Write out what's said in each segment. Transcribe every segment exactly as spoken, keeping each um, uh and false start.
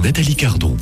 Nathalie Cardon.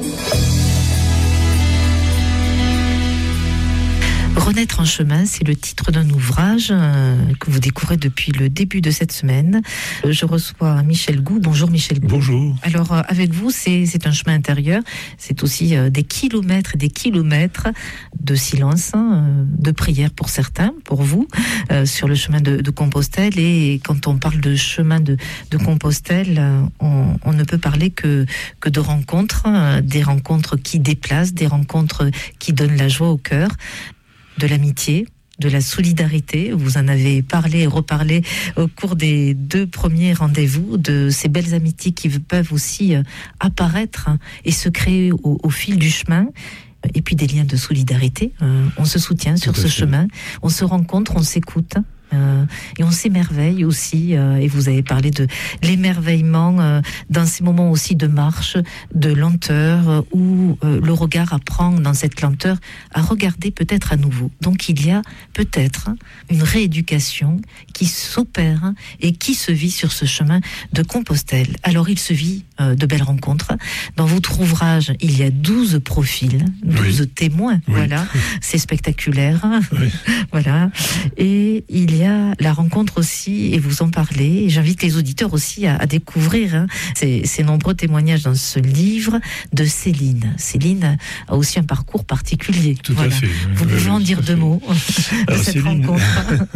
Renaître en chemin, c'est le titre d'un ouvrage euh, que vous découvrez depuis le début de cette semaine. Euh, je reçois Michel Gou. Bonjour Michel Gou. Bonjour. Alors euh, avec vous, c'est, c'est un chemin intérieur. C'est aussi euh, des kilomètres et des kilomètres de silence, hein, de prière pour certains, pour vous, euh, sur le chemin de, de Compostelle. Et quand on parle de chemin de, de Compostelle, euh, on, on ne peut parler que, que de rencontres, euh, des rencontres qui déplacent, des rencontres qui donnent la joie au cœur. De l'amitié, de la solidarité. Vous en avez parlé et reparlé au cours des deux premiers rendez-vous, de ces belles amitiés qui peuvent aussi apparaître et se créer au, au fil du chemin. Et puis des liens de solidarité. Euh, on se soutient sur ce chemin, on se rencontre, on s'écoute. Euh, et on s'émerveille aussi, euh, et vous avez parlé de l'émerveillement euh, dans ces moments aussi de marche, de lenteur, euh, où euh, le regard apprend dans cette lenteur à regarder peut-être à nouveau. Donc il y a peut-être une rééducation qui s'opère et qui se vit sur ce chemin de Compostelle. Alors il se vit euh, de belles rencontres. Dans votre ouvrage, il y a douze profils, douze oui. témoins, oui. voilà, c'est spectaculaire, oui. voilà, et il y a la rencontre aussi, et vous en parlez, et j'invite les auditeurs aussi à, à découvrir hein, ces, ces nombreux témoignages dans ce livre de Céline. Céline a aussi un parcours particulier. Tout voilà. à fait. Vous pouvez en dire deux mots de Alors, cette Céline... rencontre.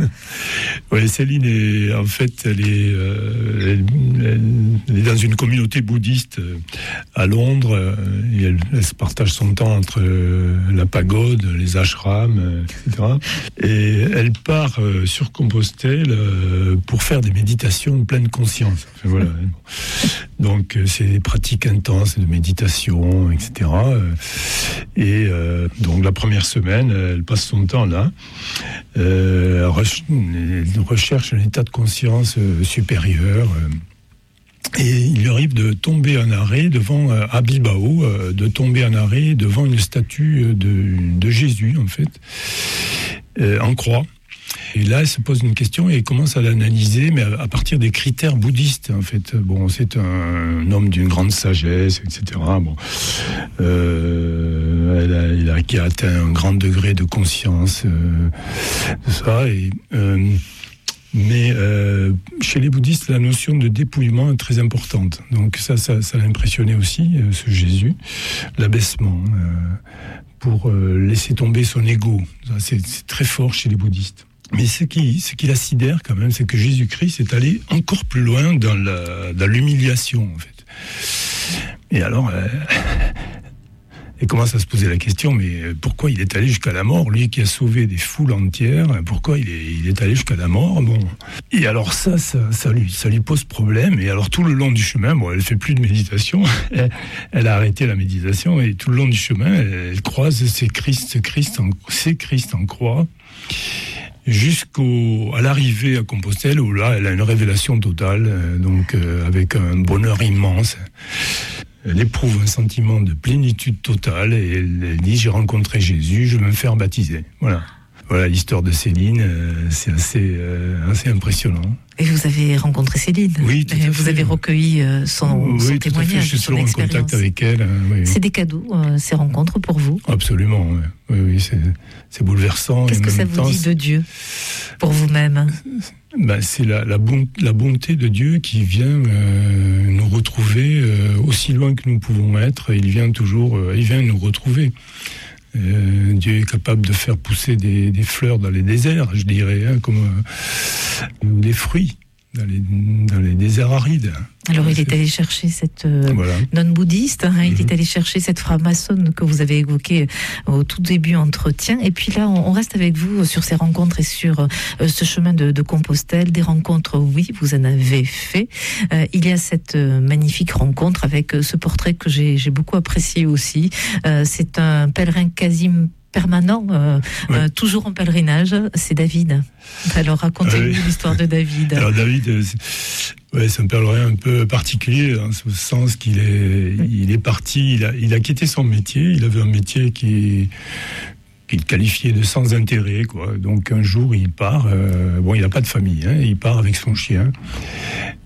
Oui, Céline est en fait, elle est, euh, elle, elle est dans une communauté bouddhiste à Londres, euh, et elle, elle se partage son temps entre euh, la pagode, les ashrams, euh, et cetera. Et elle part euh, sur Compostelle euh, pour faire des méditations de pleine conscience. Enfin, voilà. Donc euh, c'est des pratiques intenses de méditation, et cetera. Et euh, donc la première semaine, elle passe son temps là. Euh, elle recherche un état de conscience euh, supérieur. Euh, Et il lui arrive de tomber en arrêt devant, euh, à Bilbao, euh, de tomber en arrêt devant une statue de, de Jésus, en fait, euh, en croix. Et là, elle se pose une question et elle commence à l'analyser, mais à, à partir des critères bouddhistes, en fait. Bon, c'est un, un homme d'une grande sagesse, et cetera. Bon, euh, elle a, il a, qui a atteint un grand degré de conscience, euh, de ça. Et, euh, mais euh, chez les bouddhistes, la notion de dépouillement est très importante. Donc ça, ça, ça l'a impressionné aussi, euh, ce Jésus, l'abaissement, euh, pour euh, laisser tomber son ego. Ça, c'est, c'est très fort chez les bouddhistes. Mais ce qui, ce qui la sidère quand même, c'est que Jésus-Christ est allé encore plus loin dans, la, dans l'humiliation, en fait. Et alors, euh, elle commence à se poser la question, mais pourquoi il est allé jusqu'à la mort, lui qui a sauvé des foules entières, pourquoi il est, il est allé jusqu'à la mort? Bon. Et alors ça, ça, ça, lui, ça lui pose problème, et alors tout le long du chemin, bon, elle fait plus de méditation, elle, elle a arrêté la méditation, et tout le long du chemin, elle, elle croise ces Christ, ce Christ en, ces Christ en croix, jusqu'au à l'arrivée à Compostelle, où là, elle a une révélation totale, euh, donc euh, avec un bonheur immense. Elle éprouve un sentiment de plénitude totale et elle, elle dit « J'ai rencontré Jésus, je vais me faire baptiser ». Voilà. Voilà l'histoire de Céline, euh, c'est assez, euh, assez impressionnant. Et vous avez rencontré Céline. Oui, tout à fait. Vous avez recueilli euh, son, oui, son tout témoignage, à fait. Je suis toujours en contact avec elle. Euh, oui, c'est oui. des cadeaux, euh, ces rencontres pour vous? Absolument, oui, oui, oui c'est, c'est bouleversant. Qu'est-ce que ça vous temps, dit de Dieu, pour vous-même? Ben, c'est la, la, bon, la bonté de Dieu qui vient euh, nous retrouver euh, aussi loin que nous pouvons être. Il vient toujours, euh, il vient nous retrouver. Euh, Dieu est capable de faire pousser des, des fleurs dans les déserts, je dirais, hein, comme euh, des fruits dans les, dans les déserts arides. Alors il est allé chercher cette euh, voilà. non-bouddhiste, hein, mm-hmm. il est allé chercher cette franc-maçonne que vous avez évoquée au tout début entretien, et puis là on, on reste avec vous sur ces rencontres et sur euh, ce chemin de, de Compostelle, des rencontres, oui, vous en avez fait. Euh, il y a cette euh, magnifique rencontre avec euh, ce portrait que j'ai, j'ai beaucoup apprécié aussi. Euh, c'est un pèlerin quasi permanent, euh, ouais. euh, toujours en pèlerinage, c'est David. Alors racontez-nous ah oui. l'histoire de David. Alors David, c'est, ouais, c'est un pèlerin un peu particulier, en ce sens qu'il est, oui. il est parti, il a, il a quitté son métier, il avait un métier qui qu'il qualifiait de sans intérêt, quoi. Donc un jour il part, euh, bon il n'a pas de famille, hein, il part avec son chien,